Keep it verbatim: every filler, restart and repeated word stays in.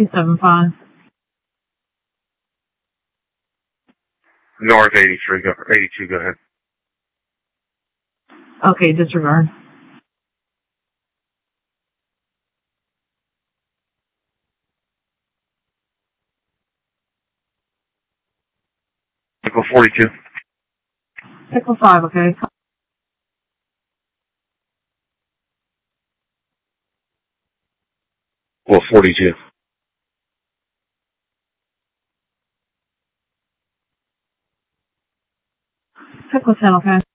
seven five. North eighty-three, go, eighty-two, go ahead. Okay, disregard. Pickle forty-two. Pickle five, okay. Well, forty-two. Pickle ten, okay.